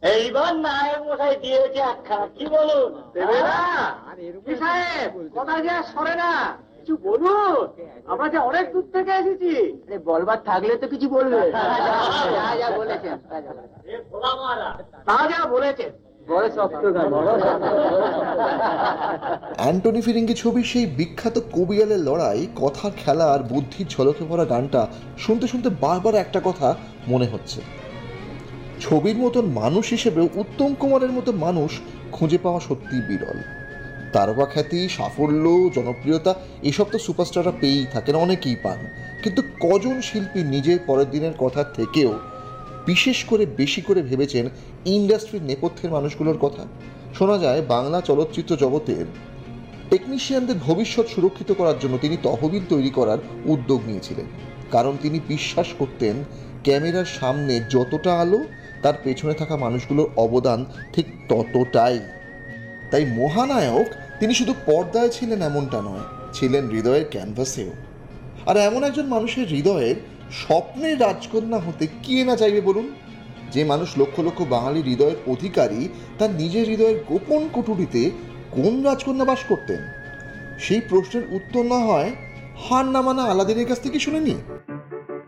এইবার নায়ক মশাই দিয়েছে একখানা, কি বলুন? দেবে না? কি সাহেব, কথা যে আর সরে না, কিছু বলুন। আমরা যে অনেক দূর থেকে এসেছি। বলবার থাকলে তো কিছু বলবে। যা বলেছেন তা যা বলেছেন বড় শক্ত গান। অ্যান্টনি ফিরিঙ্গি ছবির সেই বিখ্যাত কবিয়ালের লড়াই, কথার খেলা আর বুদ্ধির ঝলকে ভরা গানটা শুনতে শুনতে বারবার একটা কথা মনে হচ্ছে, ছবির মতন মানুষ হিসেবেও উত্তম কুমারের মতো মানুষ খুঁজে পাওয়া সত্যিই বিরল। তারকা খ্যাতি, সাফল্য, জনপ্রিয়তা এসব তো সুপারস্টাররা পেয়েই থাকেন, অনেকেই পান, কিন্তু কজন শিল্পী নিজের পরের দিনের কথা থেকেও বিশেষ করে বেশি করে ভেবেছেন ইন্ডাস্ট্রির নেপথ্যের মানুষগুলোর কথা? শোনা যায় বাংলা চলচ্চিত্র জগতের টেকনিশিয়ানদের ভবিষ্যৎ সুরক্ষিত করার জন্য তিনি তহবিল তৈরি করার উদ্যোগ নিয়েছিলেন, কারণ তিনি বিশ্বাস করতেন ক্যামেরার সামনে যতটা আলো, তার পেছনে থাকা মানুষগুলোর অবদান ঠিক ততটাই। তাই মহানায়ক তিনি শুধু পর্দায় ছিলেন এমনটা নয়, ছিলেন হৃদয়ের ক্যানভাসেও। আর এমন একজন মানুষের হৃদয়ের স্বপ্নের রাজকন্যা হতে কে না চাইবে বলুন? যে মানুষ লক্ষ লক্ষ বাঙালি হৃদয়ের অধিকারী, তার নিজের হৃদয়ের গোপন কুঠুরিতে কোন রাজকন্যা বাস করতেন? সেই প্রশ্নের উত্তর না হয় হার না মানা আলাদিনের কাছ থেকে শুনে নিই।